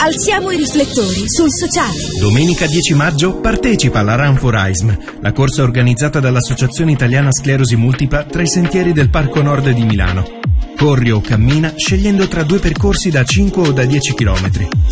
Alziamo i riflettori sul sociale. Domenica 10 maggio partecipa alla Run for AISM, la corsa organizzata dall'Associazione Italiana Sclerosi Multipla tra i sentieri del Parco Nord di Milano. Corri o cammina scegliendo tra due percorsi da 5 o da 10 km.